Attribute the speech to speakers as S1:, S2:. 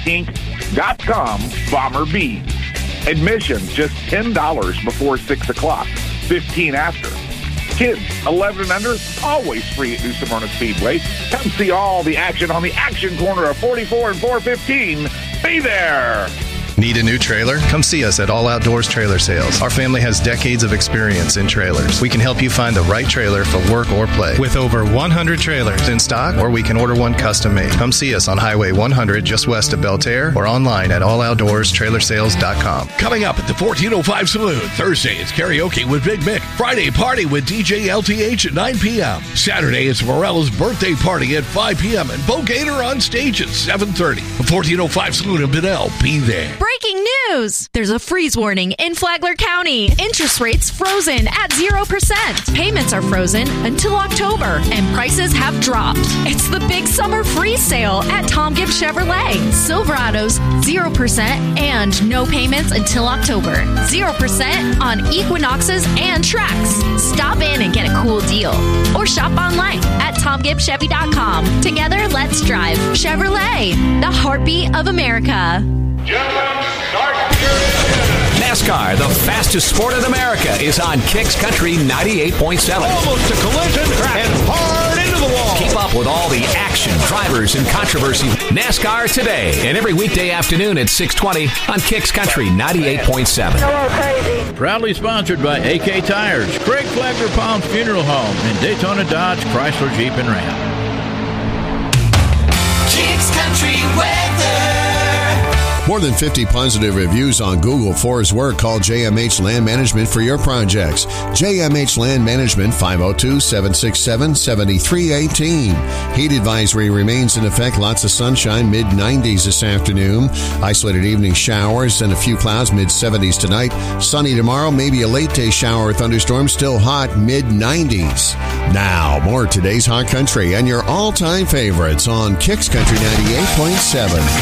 S1: Inc.com Bomber B. Admission just $10 before 6 o'clock, 15 after. Kids 11 and under, always free at New Smyrna Speedway. Come see all the action on the action corner of 44 and 415. Be there!
S2: Need a new trailer? Come see us at All Outdoors Trailer Sales. Our family has decades of experience in trailers. We can help you find the right trailer for work or play. With over 100 trailers in stock, or we can order one custom made. Come see us on Highway 100 just west of Belterre or online at alloutdoorstrailersales.com.
S3: Coming up at the 1405 Saloon. Thursday, it's karaoke with Big Mick. Friday, party with DJ LTH at 9 p.m. Saturday, it's Morella's birthday party at 5 p.m. and Bo Gator on stage at 7:30. The 1405 Saloon in Benel. Be there.
S4: Breaking news! There's a freeze warning in Flagler County. Interest rates frozen at 0%. Payments are frozen until October, and prices have dropped. It's the big summer freeze sale at Tom Gibbs Chevrolet. Silverados, 0% and no payments until October. 0% on Equinoxes and Trax. Stop in and get a cool deal. Or shop online at TomGibbsChevy.com. Together, let's drive. Chevrolet, the heartbeat of America.
S5: NASCAR, the fastest sport in America, is on Kicks Country 98.7.
S3: Almost a collision and hard into the wall.
S5: Keep up with all the action, drivers, and controversy. NASCAR today and every weekday afternoon at 6:20 on Kicks Country 98.7.
S6: Hello, crazy.
S7: Proudly sponsored by AK Tires, Craig Flagler Palms Funeral Home, and Daytona Dodge, Chrysler, Jeep, and Ram.
S8: Kicks Country weather.
S9: More than 50 positive reviews on Google for his work. Call JMH Land Management for your projects. JMH Land Management, 502-767-7318. Heat advisory remains in effect. Lots of sunshine, mid-90s this afternoon. Isolated evening showers and a few clouds, mid-70s tonight. Sunny tomorrow, maybe a late-day shower or thunderstorm. Still hot, mid-90s. Now, more of today's Hot Country and your all-time favorites on Kicks Country 98.7.